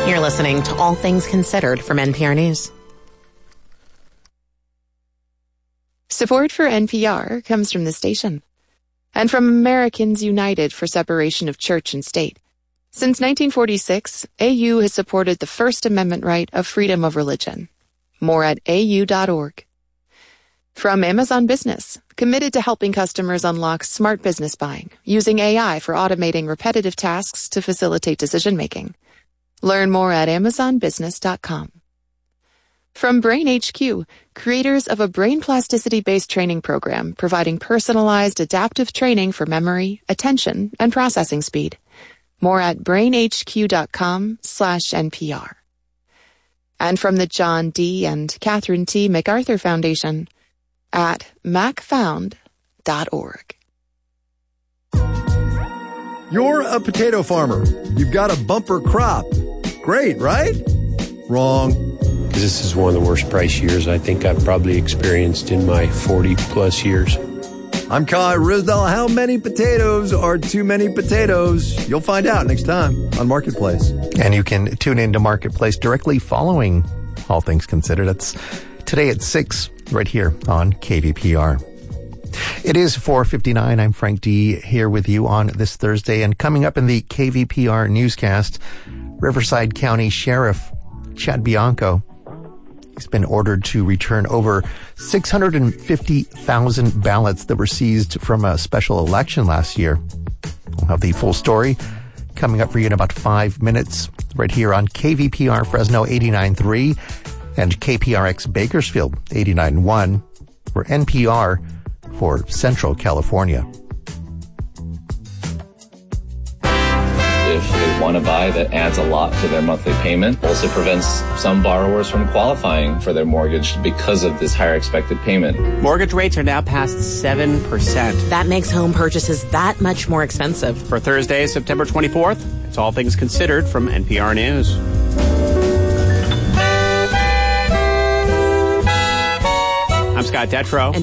You're listening to All Things Considered from NPR News. Support for NPR comes from the station and from Americans United for Separation of Church and State. Since 1946, AU has supported the First Amendment right of freedom of religion. More at au.org. From Amazon Business, committed to helping customers unlock smart business buying, using AI for automating repetitive tasks to facilitate decision-making. Learn more at amazonbusiness.com. From Brain HQ, creators of a brain plasticity-based training program providing personalized adaptive training for memory, attention, and processing speed. More at brainhq.com/NPR. And from the John D. and Catherine T. MacArthur Foundation at macfound.org. You're a potato farmer. You've got a bumper crop. Great, right? Wrong. This is one of the worst price years I think I've probably experienced in my 40-plus years. I'm Kai Risdell. How many potatoes are too many potatoes? You'll find out next time on Marketplace. And you can tune into Marketplace directly following All Things Considered. That's today at 6 right here on KVPR. It is 4:59. I'm Frank D. here with you on this Thursday. And coming up in the KVPR newscast, Riverside County Sheriff Chad Bianco. He's been ordered to return over 650,000 ballots that were seized from a special election last year. We'll have the full story coming up for you in about 5 minutes right here on KVPR Fresno 89.3 and KPRX Bakersfield 89.1. We're NPR for Central California. If they want to buy, that adds a lot to their monthly payment. Also prevents some borrowers from qualifying for their mortgage because of this higher expected payment. Mortgage rates are now past 7%. That makes home purchases that much more expensive. For Thursday, September 24th, it's All Things Considered from NPR News. I'm Scott Detrow.